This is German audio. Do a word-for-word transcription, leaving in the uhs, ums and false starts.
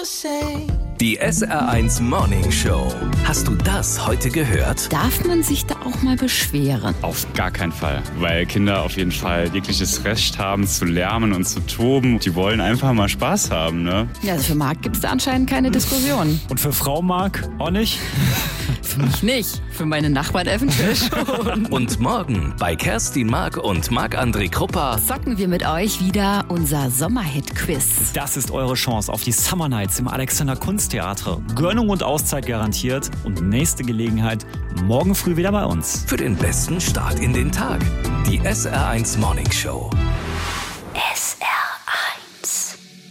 Die S R eins Morning Show. Hast du das heute gehört? Darf man sich da auch mal beschweren? Auf gar keinen Fall, weil Kinder auf jeden Fall jegliches Recht haben zu lärmen und zu toben. Die wollen einfach mal Spaß haben, ne? Ja, also für Marc gibt es da anscheinend keine Diskussion. Und für Frau Marc auch nicht? Für mich nicht, für meine Nachbarn eventuell schon. Und morgen bei Kerstin Mark und Marc-André Kruppa Zocken wir mit euch wieder unser Sommerhit-Quiz. Das ist eure Chance auf die Summer Nights im Alexander Kunsttheater. Gönnung und Auszeit garantiert und nächste Gelegenheit morgen früh wieder bei uns. für den besten Start in den Tag. Die S R eins Morning Show.